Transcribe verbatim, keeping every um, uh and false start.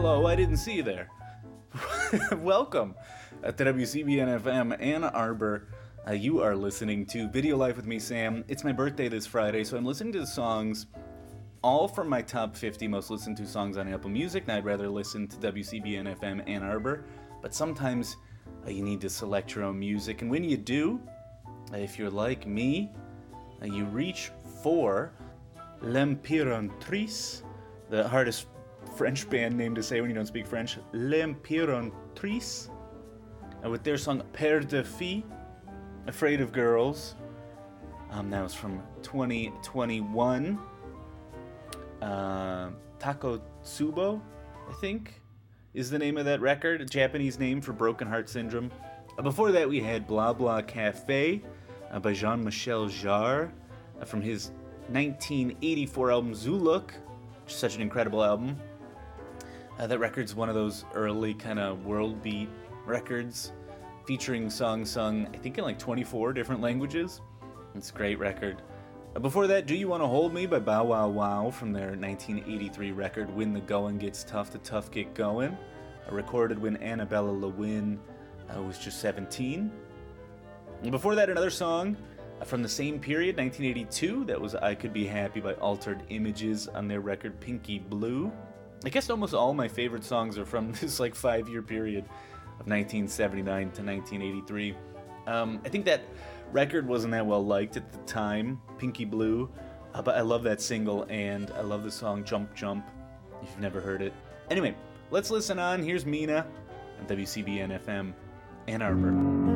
hello, I didn't see you there. Welcome uh, to W C B N F M Ann Arbor. Uh, you are listening to Video Life with me, Sam. It's my birthday this Friday, so I'm listening to the songs all from my top fifty most listened to songs on Apple Music, and I'd rather listen to W C B N F M Ann Arbor. But sometimes uh, you need to select your own music, and when you do, uh, if you're like me, uh, you reach for L'Impératrice, the hardest French band name to say when you don't speak French, L'Impératrice, uh, with their song Père de Fille, Afraid of Girls. Um, that was from twenty twenty-one. Uh, Takotsubo, I think, is the name of that record, a Japanese name for broken heart syndrome. Uh, before that, we had Blah Blah Cafe uh, by Jean-Michel Jarre uh, from his nineteen eighty-four album Zuluk, which is such an incredible album. Uh, that record's one of those early kind of world beat records, featuring songs sung, I think, in like twenty-four different languages. It's a great record. Uh, before that, Do You Want to Hold Me by Bow Wow Wow from their nineteen eighty-three record When the Going Gets Tough, the Tough Get Going, uh, recorded when Annabella Lewin uh, was just seventeen. And before that, another song uh, from the same period, nineteen eighty-two, that was I Could Be Happy by Altered Images on their record Pinky Blue. I guess almost all my favorite songs are from this like five-year period of nineteen seventy-nine to nineteen eighty-three. Um, I think that record wasn't that well liked at the time, Pinky Blue, uh, but I love that single, and I love the song Jump Jump, if you've never heard it. Anyway, let's listen on. Here's Mina on W C B N F M Ann Arbor.